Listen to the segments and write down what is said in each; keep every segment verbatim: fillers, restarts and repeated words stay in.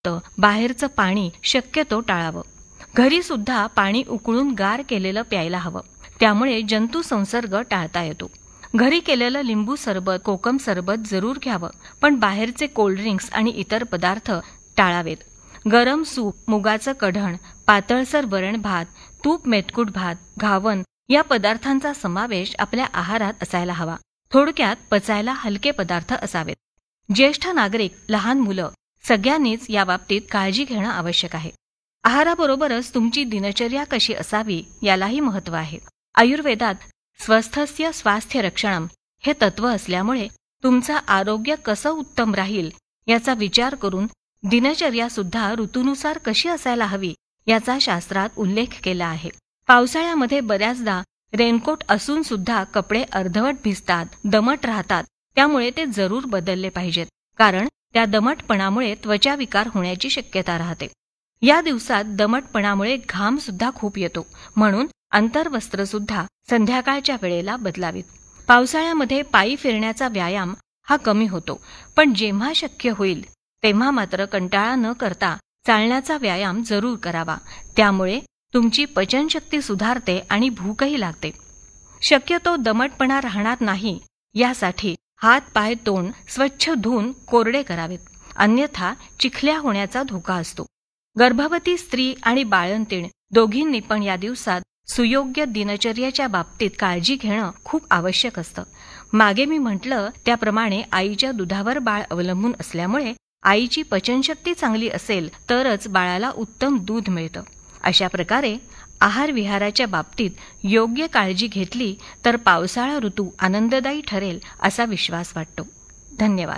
बाहेरचं पाणी शक्यतो टाळावं. घरी सुद्धा पाणी उकळून गार केलेलं प्यायला हवं. त्यामुळे जंतू संसर्ग टाळता येतो. घरी केलेलं लिंबू सरबत, कोकम सरबत जरूर घ्यावं, पण बाहेरचे कोल्ड्रिंक्स आणि इतर पदार्थ टाळावेत. गरम सूप, मुगाचं कढण, पातळसर वरण भात, तूप मेतकूट भात, घावन या पदार्थांचा समावेश आपल्या आहारात असायला हवा. थोडक्यात पचायला हलके पदार्थ असावेत. ज्येष्ठ नागरिक, लहान मुलं सगळ्यांनीच याबाबतीत काळजी घेणं आवश्यक आहे. आहाराबरोबरच तुमची दिनचर्या कशी असावी यालाही महत्त्व आहे. आयुर्वेदात स्वस्थस्य स्वास्थ्य रक्षणम हे तत्व असल्यामुळे तुमचं आरोग्य कसं उत्तम राहील याचा विचार करून दिनचर्या सुद्धा ऋतूनुसार कशी असायला हवी याचा शास्त्रात उल्लेख केला आहे. पावसाळ्यामध्ये बऱ्याचदा रेनकोट असून सुद्धा कपडे अर्धवट भिजतात, दमट राहतात. त्यामुळे ते जरूर बदलले पाहिजेत, कारण त्या दमटपणामुळे त्वचा विकार होण्याची शक्यता राहते. या दिवसात दमटपणामुळे घाम सुद्धा खूप येतो, म्हणून अंतर्वस्त्र सुद्धा संध्याकाळच्या वेळेला बदलावीत. पावसाळ्यामध्ये पायी फिरण्याचा व्यायाम हा कमी होतो, पण जेव्हा शक्य होईल तेव्हा मात्र कंटाळा न करता चालण्याचा व्यायाम जरूर करावा. त्यामुळे तुमची पचनशक्ती सुधारते आणि भूकही लागते. शक्यतो दमटपणा राहणार नाही यासाठी हात, पाय, तोंड स्वच्छ धुवून कोरडे करावेत, अन्यथा चिखल्या होण्याचा धोका असतो. गर्भवती स्त्री आणि बाळंतीण दोघींनी पण या दिवसात सुयोग्य दिनचर्येच्या बाबतीत काळजी घेणं खूप आवश्यक असतं. मागे मी म्हटलं त्याप्रमाणे आईच्या दुधावर बाळ अवलंबून असल्यामुळे आईची पचनशक्ती चांगली असेल तरच बाळाला उत्तम दूध मिळतं. अशा प्रकारे आहार विहाराच्या बाबतीत योग्य काळजी घेतली तर पावसाळा ऋतू आनंददायी ठरेल असा विश्वास वाटतो. धन्यवाद.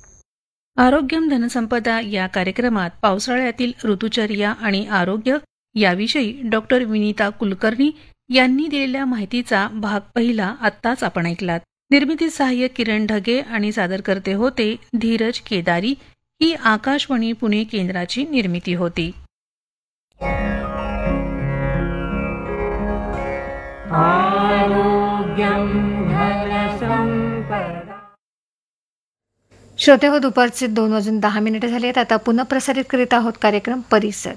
आरोग्यम धनसंपदा या कार्यक्रमात पावसाळ्यातील ऋतुचर्या आणि आरोग्य याविषयी डॉक्टर विनीता कुलकर्णी यांनी दिलेल्या माहितीचा भाग पहिला आत्ताच आपण ऐकलात. निर्मिती सहाय्य किरण ढगे आणि सादरकर्ते होते धीरज केदारी. ही आकाशवाणी पुणे केंद्राची निर्मिती होती. श्रोते हो, दुपारचे दोन वाजून दहा मिनिटे झालेत. आता पुन्हा प्रसारित करीत आहोत कार्यक्रम परिसर.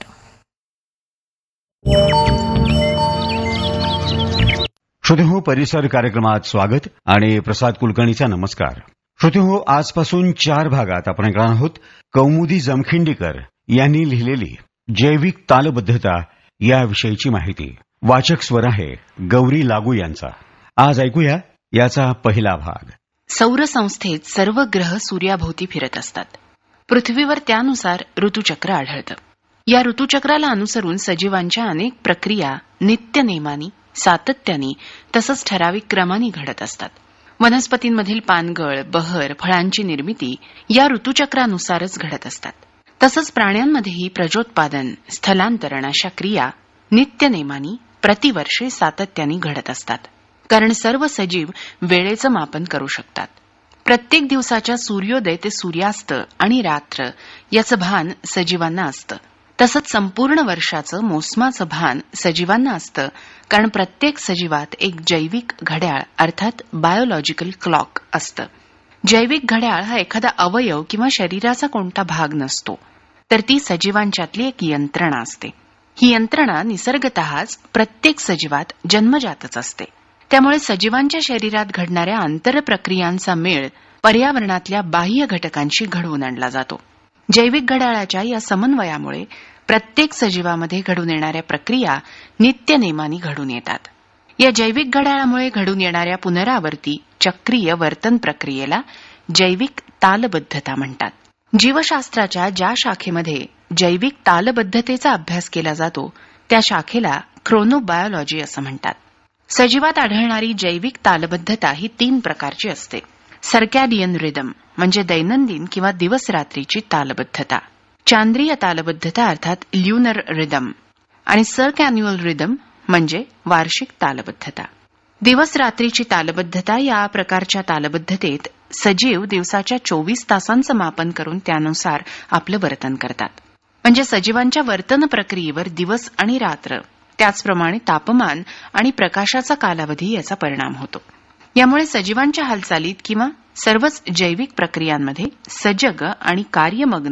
श्रोते हो, परिसर कार्यक्रमात स्वागत आणि प्रसाद कुलकर्णीचा नमस्कार. श्रोते हो, आजपासून चार भागात आपण ऐकणार आहोत कौमुदी जमखिंडीकर यांनी लिहिलेली जैविक तालबद्धता याविषयीची माहिती. वाचक स्वर आहे गौरी लागू यांचा. आज ऐकूया याचा पहिला भाग. सौरसंस्थेत सर्व ग्रह सूर्याभोवती फिरत असतात. पृथ्वीवर त्यानुसार ऋतुचक्र आढळतं. या ऋतुचक्राला अनुसरून सजीवांच्या अनेक प्रक्रिया नित्यनेमानी, सातत्याने तसंच ठराविक क्रमाने घडत असतात. वनस्पतींमधील पानगळ, बहर, फळांची निर्मिती या ऋतुचक्रानुसारच घडत असतात. तसंच प्राण्यांमध्येही प्रजोत्पादन, स्थलांतरण अशा क्रिया नित्यनेमानी प्रतिवर्षे सातत्याने घडत असतात. कारण सर्व सजीव वेळेचं मापन करू शकतात. प्रत्येक दिवसाच्या सूर्योदय ते सूर्यास्त आणि रात्र याचं भान सजीवांना असतं. तसंच संपूर्ण वर्षाचं मोसमाचं भान सजीवांना असतं, कारण प्रत्येक सजीवात एक जैविक घड्याळ अर्थात बायोलॉजिकल क्लॉक असतं. जैविक घड्याळ हा एखादा अवयव किंवा शरीराचा कोणता भाग नसतो, तर ती सजीवांच्यातली एक यंत्रणा असते. ही यंत्रणा निसर्गतःच प्रत्येक सजीवात जन्मजातच असते. त्यामुळे सजीवांच्या शरीरात घडणाऱ्या आंतरप्रक्रियांचा मेळ पर्यावरणातल्या बाह्य घटकांशी घडवून आणला जातो. जैविक घड्याळाच्या या समन्वयामुळे प्रत्येक सजीवामध्ये घडून येणाऱ्या प्रक्रिया नित्यनेमाने घडून येतात. या जैविक घड्याळामुळे घडून येणाऱ्या पुनरावर्ती चक्रीय वर्तन प्रक्रियेला जैविक तालबद्धता म्हणतात. जीवशास्त्राच्या ज्या शाखेमध्ये जैविक तालबद्धतेचा अभ्यास केला जातो त्या शाखेला क्रोनोबायोलॉजी असं म्हणतात. सजीवात आढळणारी जैविक तालबद्धता ही तीन प्रकारची असते. सर्कॅडियन रिदम म्हणजे दैनंदिन किंवा दिवस रात्रीची तालबद्धता, चांद्रीय तालबद्धता अर्थात ल्युनर रिदम आणि सर्कॅन्युअल रिदम म्हणजे वार्षिक तालबद्धता. दिवस रात्रीची तालबद्धता या प्रकारच्या तालबद्धतेत सजीव दिवसाच्या चोवीस तासांचं मापन करून त्यानुसार आपलं वर्तन करतात. म्हणजे सजीवांच्या वर्तन प्रक्रियेवर दिवस आणि रात्र त्याचप्रमाणे तापमान आणि प्रकाशाचा कालावधी याचा परिणाम होतो. यामुळे सजीवांच्या हालचालीत किंवा सर्वच जैविक प्रक्रियांमध्ये सजग आणि कार्यमग्न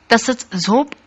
तसंच झोप